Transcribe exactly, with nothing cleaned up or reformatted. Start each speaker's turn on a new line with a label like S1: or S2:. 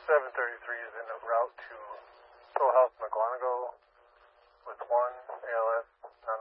S1: seven thirty-three is en route to Philhouse McGonigal with one A L S non